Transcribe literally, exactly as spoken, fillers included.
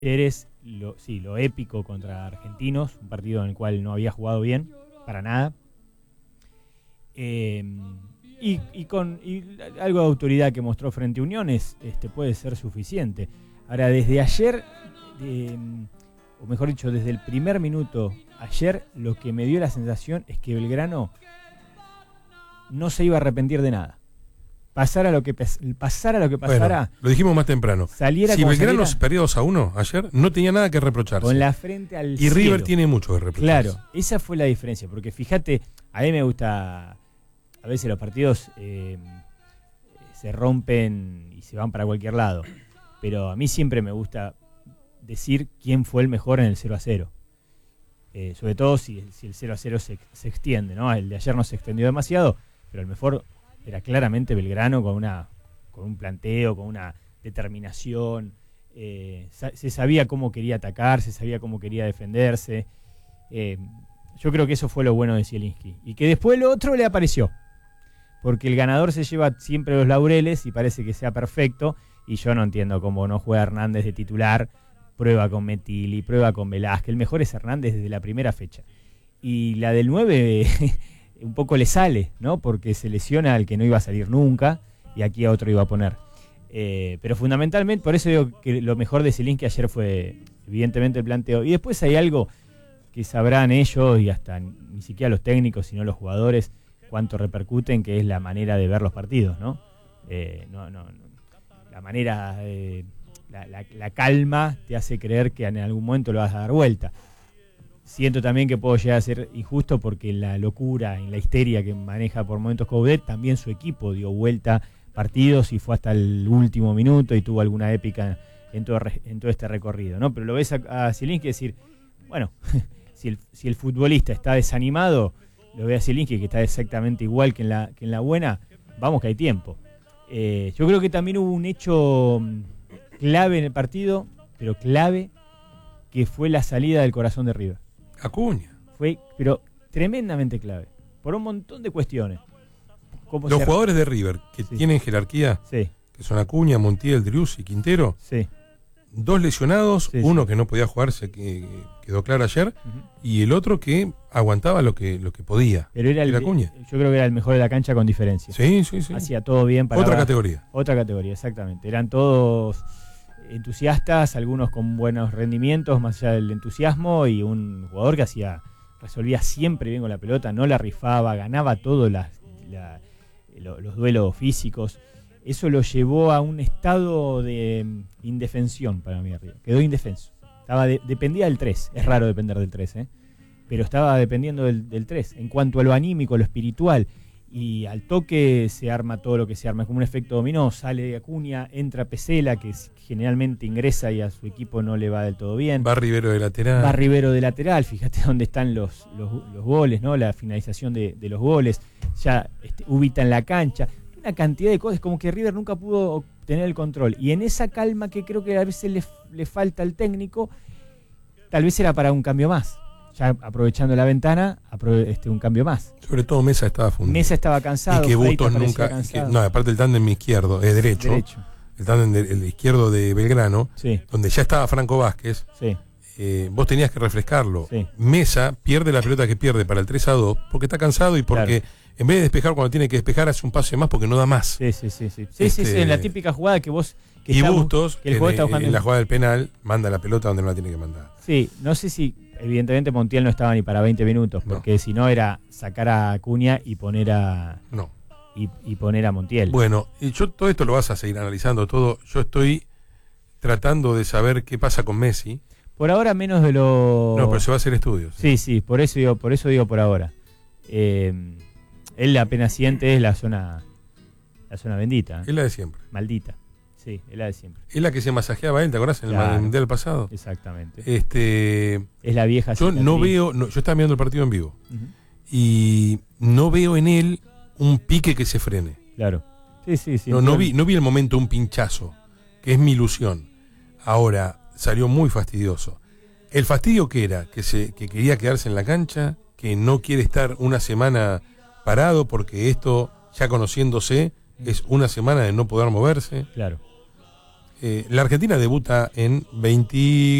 Talleres, lo, sí, lo épico contra Argentinos, un partido en el cual no había jugado bien, para nada. Eh, y, y con y algo de autoridad que mostró frente a Unión es, este, puede ser suficiente. Ahora, desde ayer, eh, o mejor dicho, desde el primer minuto ayer, lo que me dio la sensación es que Belgrano no se iba a arrepentir de nada. Pasara lo que pasara lo que pasara. Bueno, lo dijimos más temprano. Saliera si Belgrano saliera, perdió dos a uno ayer, no tenía nada que reprocharse. Con la frente al y cielo. River tiene mucho que reprocharse. Claro, esa fue la diferencia. Porque fíjate, a mí me gusta. A veces los partidos eh, se rompen y se van para cualquier lado. Pero a mí siempre me gusta decir quién fue el mejor en el cero a cero. Eh, sobre todo si, si el cero a cero se, se extiende, ¿no? El de ayer no se extendió demasiado, pero el mejor era claramente Belgrano con una con un planteo, con una determinación. Eh, sa- se sabía cómo quería atacar, se sabía cómo quería defenderse. Eh, yo creo que eso fue lo bueno de Zielinski. Y que después lo otro le apareció. Porque el ganador se lleva siempre los laureles y parece que sea perfecto. Y yo no entiendo cómo no juega Hernández de titular. Prueba con Metilli, prueba con Velázquez. El mejor es Hernández desde la primera fecha. Y la del nueve un poco le sale, ¿no? Porque se lesiona al que no iba a salir nunca y aquí a otro iba a poner. Eh, pero fundamentalmente, por eso digo que lo mejor de Zielinski ayer fue evidentemente el planteo. Y después hay algo que sabrán ellos y hasta ni siquiera los técnicos, sino los jugadores, cuánto repercuten, que es la manera de ver los partidos, ¿no? Eh, no, no, no. La manera, eh, la, la, la calma te hace creer que en algún momento lo vas a dar vuelta. Siento también que puedo llegar a ser injusto porque la locura, en la histeria que maneja por momentos Coudet, también su equipo dio vuelta partidos y fue hasta el último minuto y tuvo alguna épica en todo, en todo este recorrido, ¿no? Pero lo ves a, a Zielinski decir, bueno, si el, si el futbolista está desanimado, lo ve a Zielinski que está exactamente igual que en la, que en la buena, vamos que hay tiempo. Eh, yo creo que también hubo un hecho clave en el partido, pero clave, que fue la salida del corazón de River. Acuña. Fue, pero tremendamente clave, por un montón de cuestiones. Los se... jugadores de River que sí. tienen jerarquía, sí. que son Acuña, Montiel, Driussi y Quintero, sí. dos lesionados, sí, uno sí. que no podía jugarse, que quedó claro ayer, uh-huh. y el otro que aguantaba lo que, lo que podía. Pero era, el, Acuña. Yo creo que era el mejor de la cancha con diferencia. Sí, sí, sí. Hacía todo bien para otra categoría. Otra categoría, exactamente. Eran todos entusiastas, algunos con buenos rendimientos, más allá del entusiasmo, y un jugador que hacía resolvía siempre bien con la pelota, no la rifaba, ganaba todos la, la, lo, los duelos físicos. Eso lo llevó a un estado de indefensión para mí arriba. Quedó indefenso. Estaba de, dependía del tres. Es raro depender del tres, ¿eh? Pero estaba dependiendo del, del tres. En cuanto a lo anímico, lo espiritual, y al toque se arma todo lo que se arma. Es como un efecto dominó. Sale de Acuña, entra Pesela, que generalmente ingresa y a su equipo no le va del todo bien. Va Rivero de lateral. Va Rivero de lateral. Fíjate dónde están los, los, los goles, ¿no? La finalización de, de los goles. Ya este, ubita en la cancha. Una cantidad de cosas, como que River nunca pudo tener el control. Y en esa calma que creo que a veces le, le falta al técnico, tal vez era para un cambio más. Ya aprovechando la ventana, aprove- este, un cambio más. Sobre todo Mesa estaba fundido. Mesa estaba cansado. Y que Freitas Bustos nunca. cansado. Que, no, aparte el tándem izquierdo, es derecho. derecho. El tándem de, el izquierdo de Belgrano, sí. donde ya estaba Franco Vázquez. Sí. Eh, vos tenías que refrescarlo. Sí. Mesa pierde la pelota que pierde para el tres a dos porque está cansado y porque claro. en vez de despejar cuando tiene que despejar hace un pase más porque no da más. Sí, sí, sí. Sí, sí, este, sí, sí, en la típica jugada que vos. Que y Bustos, que el en, está en, en la jugada del penal, manda la pelota donde no la tiene que mandar. Sí, no sé si. Evidentemente Montiel no estaba ni para veinte minutos, porque no. Si no era sacar a Acuña y poner a. No. Y, y poner a Montiel. Bueno, y yo todo esto lo vas a seguir analizando todo. Yo estoy tratando de saber qué pasa con Messi. Por ahora menos de lo. No, pero se va a hacer estudios. Sí, sí, sí por eso digo, por eso digo por ahora. Eh, él apenas siente es la zona, la zona bendita. Es la de siempre. Maldita. Sí, es la de siempre. Es la que se masajeaba él, ¿te acordás? En claro, el mundial pasado. Exactamente. Este. Es la vieja. Yo no veo, no, yo estaba mirando el partido en vivo uh-huh. y no veo en él un pique que se frene. Claro. Sí, sí, sí. No, no vi, no vi el momento un pinchazo, que es mi ilusión. Ahora salió muy fastidioso. El fastidio que era, que se, que quería quedarse en la cancha, que no quiere estar una semana parado porque esto, ya conociéndose, uh-huh. es una semana de no poder moverse. Claro. Eh, la Argentina debuta en veinte